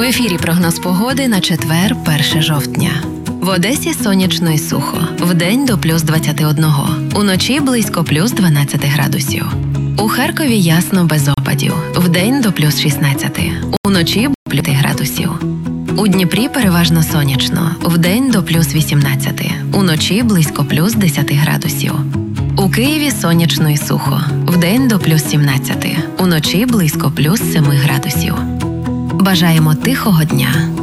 ефірі прогноз погоди на четвер, 1 жовтня. В Одесі сонячно і сухо. Вдень до плюс 21. Уночі близько плюс 12 градусів. У Харкові ясно без опадів. Вдень до плюс 16. Уночі плюс 5 градусів. У Дніпрі переважно сонячно. Вдень до плюс 18. Уночі близько плюс 10 градусів. У Києві сонячно і сухо. Вдень до плюс 17. Уночі близько плюс 7 градусів. Бажаємо тихого дня.